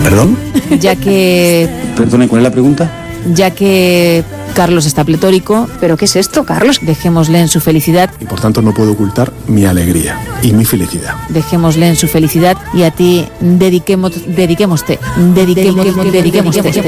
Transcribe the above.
¿Perdón? Ya que... Perdone, ¿cuál es la pregunta? Ya que Carlos está pletórico. ¿Pero qué es esto, Carlos? Dejémosle en su felicidad. Y por tanto no puedo ocultar mi alegría y mi felicidad. Dejémosle en su felicidad y a ti dediquémoste.